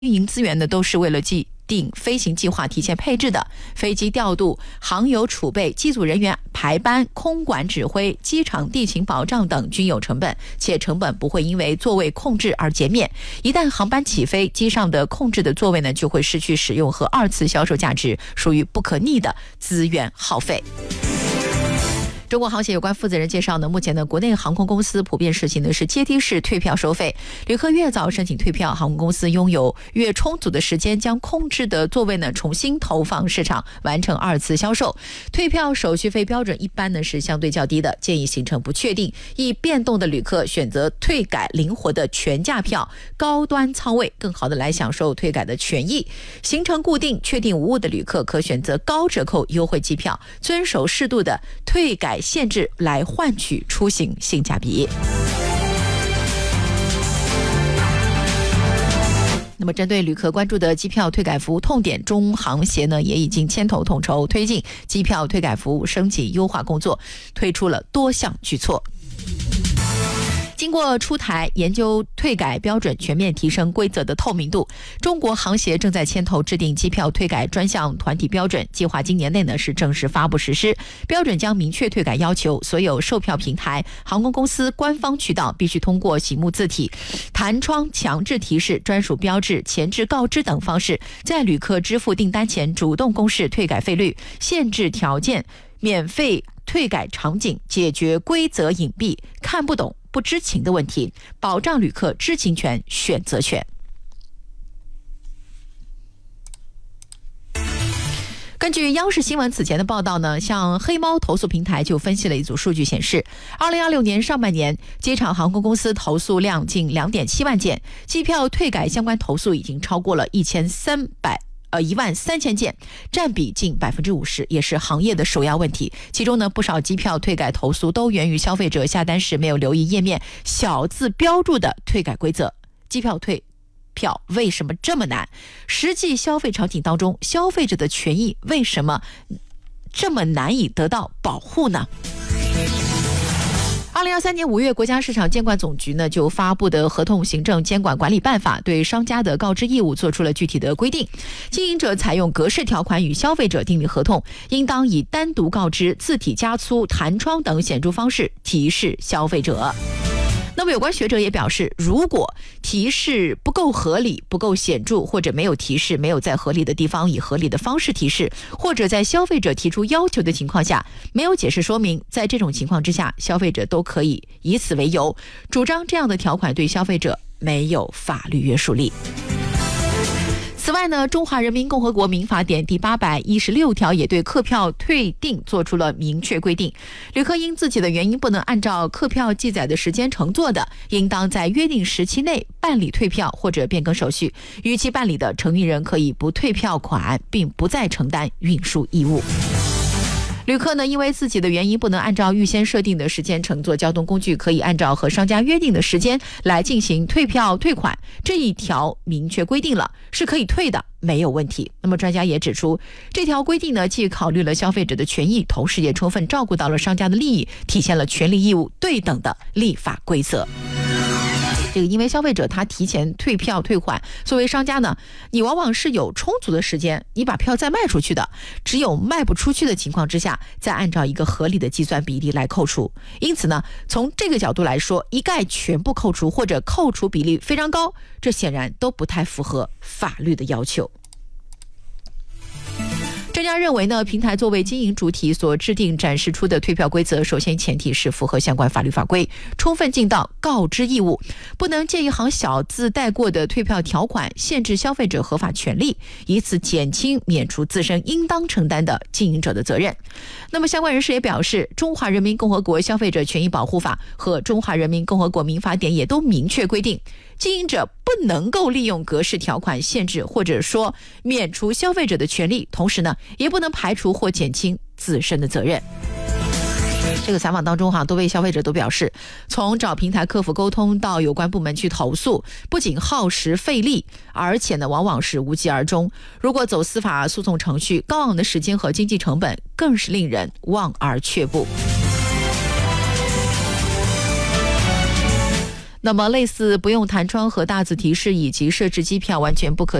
运营资源呢，都是为了既定飞行计划提前配置的，飞机调度、航油储备、机组人员排班、空管指挥、机场地勤保障等均有成本，且成本不会因为座位控制而减免。一旦航班起飞，机上的控制的座位呢就会失去使用和二次销售价值，属于不可逆的资源耗费。中国航协有关负责人介绍呢，目前呢，国内航空公司普遍实行的是阶梯式退票收费。旅客越早申请退票，航空公司拥有越充足的时间将空置的座位呢重新投放市场，完成二次销售。退票手续费标准一般呢是相对较低的，建议行程不确定、易变动的旅客选择退改灵活的全价票、高端舱位，更好的来享受退改的权益。行程固定、确定无误的旅客可选择高折扣优惠机票，遵守适度的退改限制来换取出行性价比。那么针对旅客关注的机票退改服务痛点，中航协呢也已经牵头统筹推进机票退改服务升级优化工作，推出了多项举措。经过出台研究退改标准，全面提升规则的透明度，中国航协正在牵头制定机票退改专项团体标准，计划今年内呢是正式发布实施。标准将明确退改要求，所有售票平台、航空公司官方渠道必须通过醒目字体、弹窗强制提示、专属标志、前置告知等方式，在旅客支付订单前主动公示退改费率、限制条件、免费退改场景，解决规则隐蔽、看不懂、不知情的问题，保障旅客知情权、选择权。根据央视新闻此前的报道呢，像黑猫投诉平台就分析了一组数据显示，2026年上半年机场航空公司投诉量近 2.7 万件，机票退改相关投诉已经超过了13000件，占比近 50%， 也是行业的首要问题。其中呢，不少机票退改投诉都源于消费者下单时没有留意页面小字标注的退改规则。机票退票为什么这么难？实际消费场景当中，消费者的权益为什么这么难以得到保护呢？2023年5月，国家市场监管总局呢就发布的合同行政监管管理办法，对商家的告知义务做出了具体的规定。经营者采用格式条款与消费者订立合同，应当以单独告知、字体加粗、弹窗等显著方式提示消费者。那么有关学者也表示，如果提示不够合理、不够显著，或者没有提示、没有在合理的地方以合理的方式提示，或者在消费者提出要求的情况下没有解释说明，在这种情况之下，消费者都可以以此为由主张这样的条款对消费者没有法律约束力。此外呢，中华人民共和国民法典第816条也对客票退订做出了明确规定，旅客因自己的原因不能按照客票记载的时间乘坐的，应当在约定时期内办理退票或者变更手续，逾期办理的承运人可以不退票款，并不再承担运输义务。旅客呢，因为自己的原因不能按照预先设定的时间乘坐交通工具，可以按照和商家约定的时间来进行退票退款。这一条明确规定了，是可以退的，没有问题。那么专家也指出，这条规定呢，既考虑了消费者的权益，同时也充分照顾到了商家的利益，体现了权利义务对等的立法规则。因为消费者他提前退票退款，作为商家呢，你往往是有充足的时间，你把票再卖出去的，只有卖不出去的情况之下，再按照一个合理的计算比例来扣除。因此呢，从这个角度来说，一概全部扣除或者扣除比例非常高，这显然都不太符合法律的要求。专家认为呢，平台作为经营主体所制定展示出的退票规则，首先前提是符合相关法律法规，充分尽到告知义务，不能借一行小字带过的退票条款限制消费者合法权利，以此减轻免除自身应当承担的经营者的责任。那么相关人士也表示，中华人民共和国消费者权益保护法和中华人民共和国民法典也都明确规定，经营者不能够利用格式条款限制或者说免除消费者的权利，同时呢，也不能排除或减轻自身的责任。这个采访当中多位消费者都表示，从找平台客服沟通到有关部门去投诉，不仅耗时费力，而且呢往往是无疾而终。如果走司法诉讼程序，高昂的时间和经济成本更是令人望而却步。 那么类似不用弹窗和大字提示以及设置机票完全不可